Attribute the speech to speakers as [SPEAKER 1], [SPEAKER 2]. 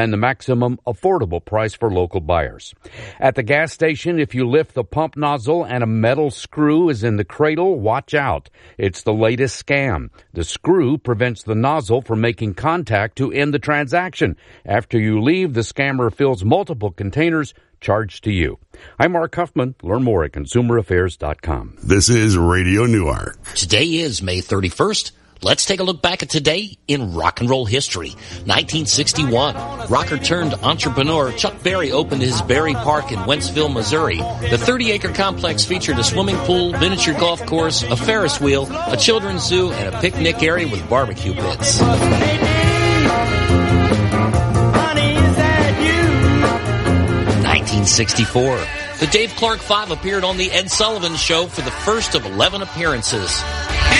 [SPEAKER 1] and the maximum affordable price for local buyers. At the gas station, if you lift the pump nozzle and a metal screw is in the cradle, watch out. It's the latest scam. The screw prevents the nozzle from making contact to end the transaction. After you leave, the scammer fills multiple containers charged to you. I'm Mark Huffman. Learn more at consumeraffairs.com.
[SPEAKER 2] This is Radio Newark.
[SPEAKER 3] Today is May 31st. Let's take a look back at today in rock and roll history. 1961, rocker turned entrepreneur Chuck Berry opened his Berry Park in Wentzville, Missouri. The 30-acre complex featured a swimming pool, miniature golf course, a Ferris wheel, a children's zoo, and a picnic area with barbecue pits. 1964, the Dave Clark Five appeared on The Ed Sullivan Show for the first of 11 appearances.